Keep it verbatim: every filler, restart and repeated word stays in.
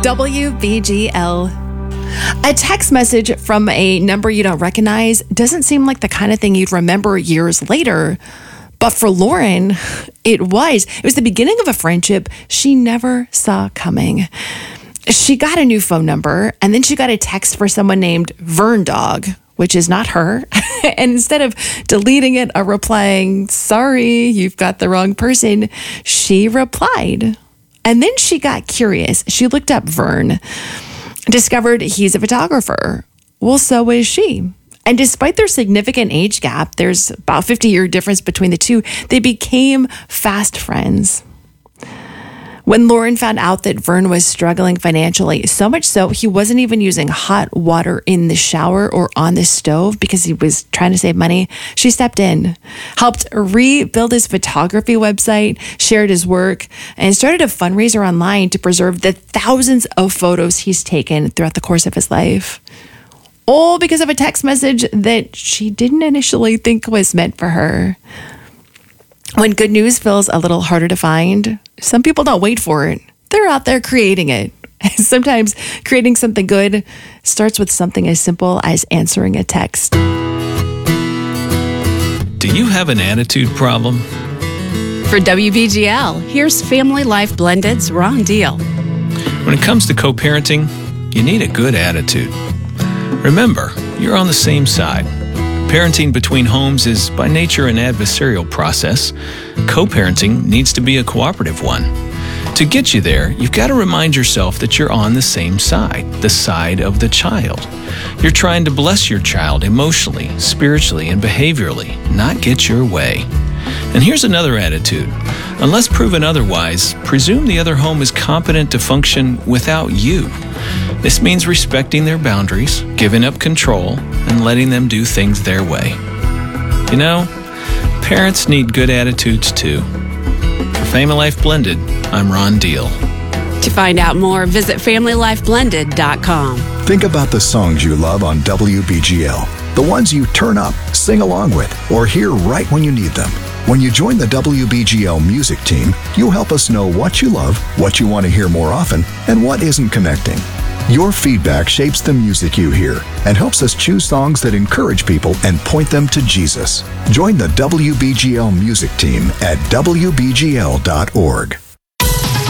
W B G L. A text message from a number you don't recognize doesn't seem like the kind of thing you'd remember years later. But for Lauren, it was. It was the beginning of a friendship she never saw coming. She got a new phone number, and then she got a text for someone named Vern Dog, which is not her. And instead of deleting it or replying, sorry, you've got the wrong person, she replied. And then she got curious. She looked up Vern, discovered he's a photographer. Well, so is she. And despite their significant age gap, there's about fifty-year difference between the two, they became fast friends. When Lauren found out that Vern was struggling financially, so much so he wasn't even using hot water in the shower or on the stove because he was trying to save money, she stepped in, helped rebuild his photography website, shared his work, and started a fundraiser online to preserve the thousands of photos he's taken throughout the course of his life. All because of a text message that she didn't initially think was meant for her. When good news feels a little harder to find, some people don't wait for it. They're out there creating it. Sometimes creating something good starts with something as simple as answering a text. Do you have an attitude problem? For W B G L, here's Family Life Blended's Ron Deal. When it comes to co-parenting, you need a good attitude. Remember, you're on the same side. Parenting between homes is by nature an adversarial process. Co-parenting needs to be a cooperative one. To get you there, you've got to remind yourself that you're on the same side, the side of the child. You're trying to bless your child emotionally, spiritually, and behaviorally, not get your way. And here's another attitude. Unless proven otherwise, presume the other home is competent to function without you. This means respecting their boundaries, giving up control, and letting them do things their way. You know, parents need good attitudes too. For Family Life Blended, I'm Ron Deal. To find out more, visit family life blended dot com. Think about the songs you love on W B G L. The ones you turn up, sing along with, or hear right when you need them. When you join the W B G L music team, you'll help us know what you love, what you want to hear more often, and what isn't connecting. Your feedback shapes the music you hear and helps us choose songs that encourage people and point them to Jesus. Join the W B G L music team at W B G L dot org.